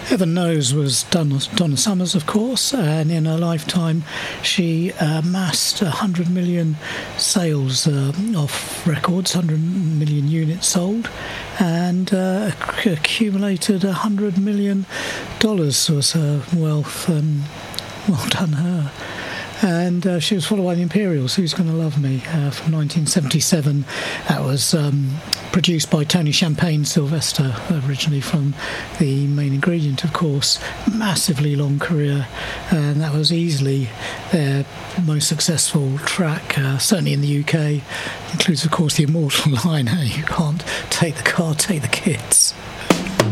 Heaven Knows was Donna Summers, of course, and in her lifetime she amassed 100 million sales of records, 100 million units sold, and accumulated $100 million was her wealth. Well done her. And she was followed by the Imperials, Who's Gonna Love Me, from 1977. That was produced by Tony Champagne Sylvester, originally from The Main Ingredient, of course. Massively long career, and that was easily their most successful track, certainly in the UK. Includes, of course, the immortal line, "You can't take the car, take the kids."